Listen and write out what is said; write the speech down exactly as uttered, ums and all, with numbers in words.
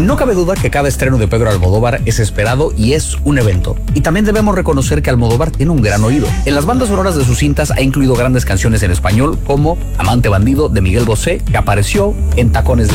No cabe duda que cada estreno de Pedro Almodóvar es esperado y es un evento. Y también debemos reconocer que Almodóvar tiene un gran oído. En las bandas sonoras de sus cintas ha incluido grandes canciones en español como Amante Bandido de Miguel Bosé, que apareció en Tacones de